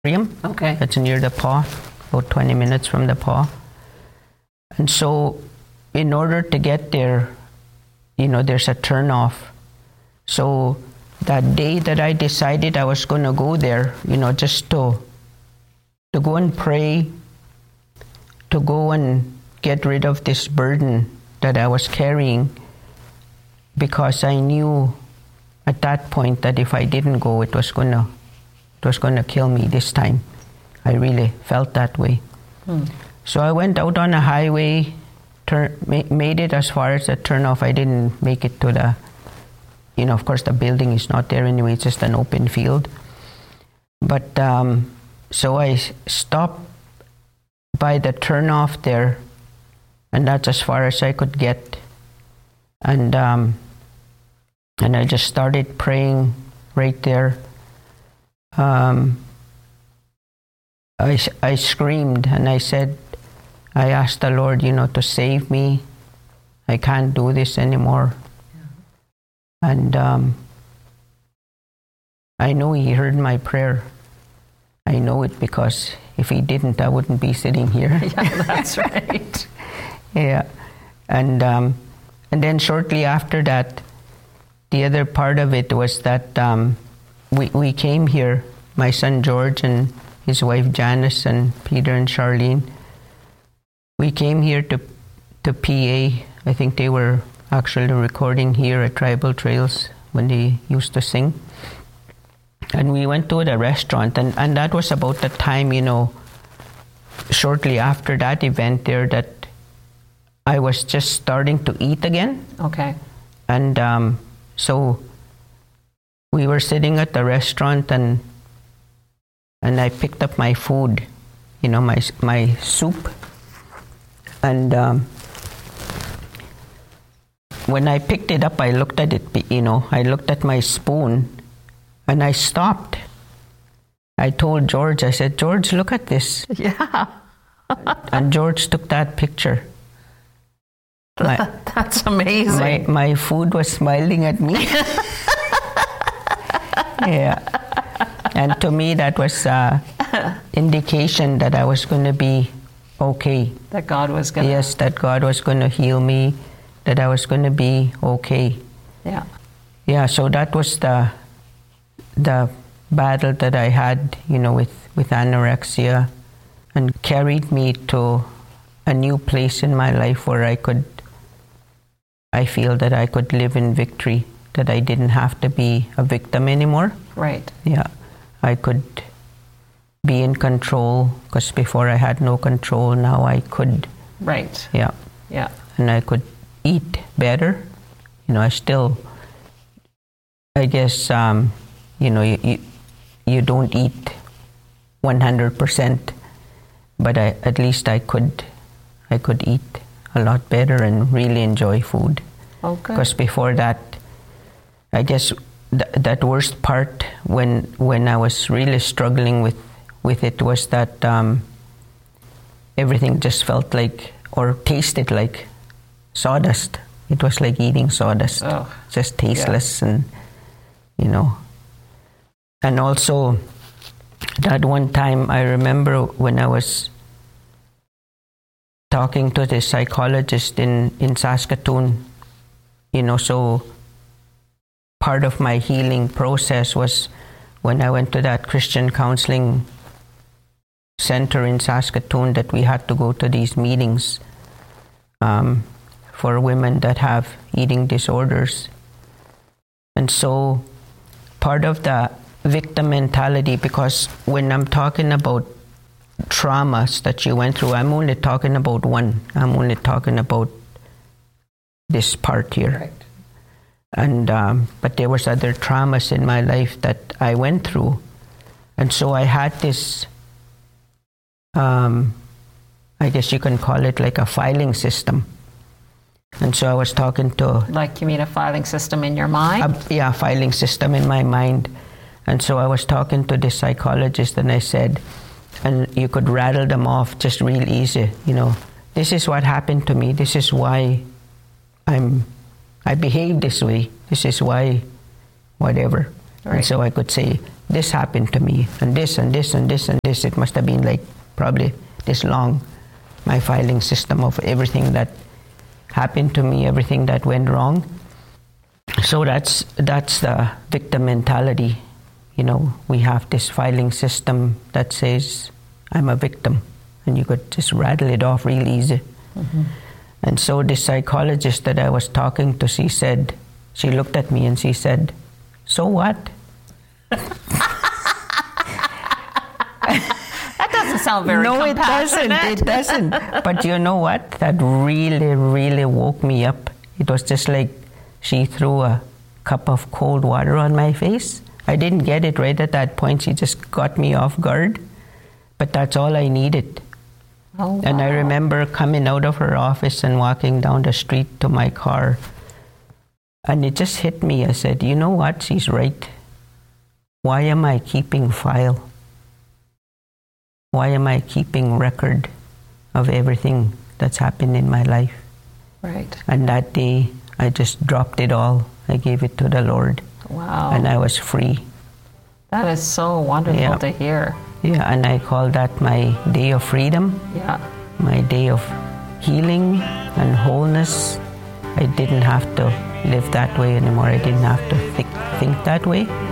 Okay. It's near the paw, about 20 minutes from the paw. And so in order to get there, there's a turnoff. So that day that I decided I was going to go there, just to go and pray, to go and get rid of this burden that I was carrying, because I knew at that point that if I didn't go, it was going to kill me this time. I really felt that way. So I went out on a highway, made it as far as the turnoff. I didn't make it to the, of course the building is not there anyway, it's just an open field. But so I stopped by the turnoff there, and that's as far as I could get. And I just started praying right there. I screamed and I said, I asked the Lord, to save me. I can't do this anymore. And I know He heard my prayer. I know it because if He didn't, I wouldn't be sitting here. Yeah, that's right. Yeah. And then shortly after that, the other part of it was that we came here, my son George and his wife Janice and Peter and Charlene. We came here to PA. I think they were actually recording here at Tribal Trails when they used to sing. And we went to the restaurant, and that was about the time, shortly after that event there, that I was just starting to eat again. Okay. And so we were sitting at the restaurant, and I picked up my food, my soup. And when I picked it up, I looked at it, I looked at my spoon, and I stopped. I told George, I said, George, look at this. Yeah. And George took that picture. That's amazing. My food was smiling at me. Yeah. And to me, that was indication that I was going to be okay. That God was going to... Yes, that God was going to heal me, that I was going to be okay. Yeah. Yeah, so that was the battle that I had, with anorexia, and carried me to a new place in my life where I feel that I could live in victory, that I didn't have to be a victim anymore. Right. Yeah. I could be in control, because before I had no control. Now I could. Right. Yeah. Yeah. And I could eat better. I still, I guess, you don't eat 100%, but at least I could eat a lot better and really enjoy food. Okay. Because before that, I guess that worst part when I was really struggling with it was that everything just felt like, or tasted like, sawdust. It was like eating sawdust. Oh, just tasteless. Yeah. And and also that one time I remember when I was talking to the psychologist in Saskatoon, so part of my healing process was when I went to that Christian counseling center in Saskatoon, that we had to go to these meetings for women that have eating disorders. And so part of the victim mentality, because when I'm talking about traumas that you went through, I'm only talking about one. I'm only talking about this part here. Right. And but there was other traumas in my life that I went through, and so I had this. I guess you can call it like a filing system. And so I was talking to. Like, you mean a filing system in your mind? Yeah, filing system in my mind. And so I was talking to this psychologist, and I said, and you could rattle them off just real easy. This is what happened to me. This is why I behave this way. This is why, whatever. Right. And so I could say, this happened to me, and this, and this, and this, and this. It must have been like probably this long, my filing system of everything that happened to me, everything that went wrong. So that's the victim mentality. You know, we have this filing system that says, I'm a victim, and you could just rattle it off real easy. Mm-hmm. And so this psychologist that I was talking to, she looked at me and she said, so what? That doesn't sound very compassionate. No, it doesn't. But you know what? That really, really woke me up. It was just like she threw a cup of cold water on my face. I didn't get it right at that point. She just got me off guard. But that's all I needed. Oh, wow. And I remember coming out of her office and walking down the street to my car. And it just hit me. I said, you know what? She's right. Why am I keeping file? Why am I keeping record of everything that's happened in my life? Right. And that day, I just dropped it all. I gave it to the Lord. Wow. And I was free. That is so wonderful to hear. Yeah, and I call that my day of freedom. Yeah. My day of healing and wholeness. I didn't have to live that way anymore. I didn't have to think that way.